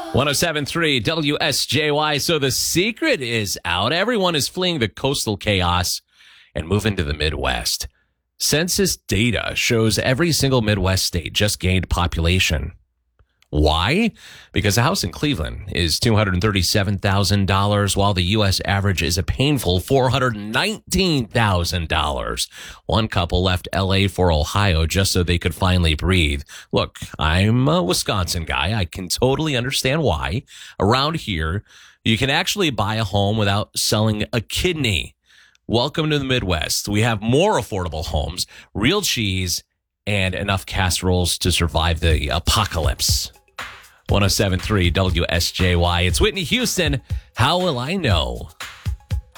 107.3 WSJY. So the secret is out. Everyone is fleeing the coastal chaos and moving to the Midwest. Census data shows every single Midwest state just gained population. Why? Because a house in Cleveland is $237,000, while the U.S. average is a painful $419,000. One couple left L.A. for Ohio just so they could finally breathe. Look, I'm a Wisconsin guy. I can totally understand why. Around here, you can actually buy a home without selling a kidney. Welcome to the Midwest. We have more affordable homes, real cheese, and enough casseroles to survive the apocalypse. 107.3 WSJY. It's Whitney Houston. How will I know?